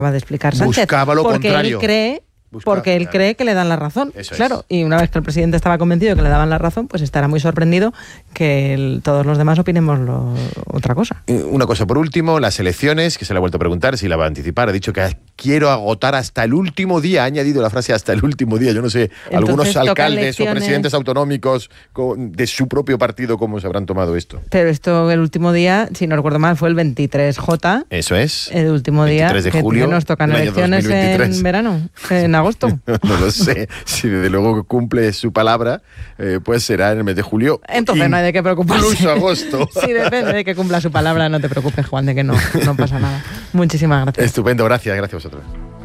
de explicar Sánchez. Buscaba lo contrario. Porque él cree que le dan la razón. Eso claro, es. y una vez que el presidente estaba convencido que le daban la razón, pues estará muy sorprendido que todos los demás opinemos otra cosa. Una cosa por último, las elecciones, que se le ha vuelto a preguntar si la va a anticipar. Ha dicho que quiero agotar hasta el último día. Ha añadido la frase hasta el último día. Yo no sé, Entonces, algunos alcaldes elecciones... o presidentes autonómicos de su propio partido, ¿cómo se habrán tomado esto? Pero esto, el último día, si no recuerdo mal, fue el 23J. Eso es. El último día 23 de julio, que nos tocan del año elecciones 2023. en verano, en agosto. No lo sé. Si desde luego cumple su palabra, pues será en el mes de julio. Entonces no hay de qué preocuparse. Incluso agosto. Sí, depende de que cumpla su palabra. No te preocupes, Juan, de que no pasa nada. Muchísimas gracias. Estupendo, gracias a vosotros.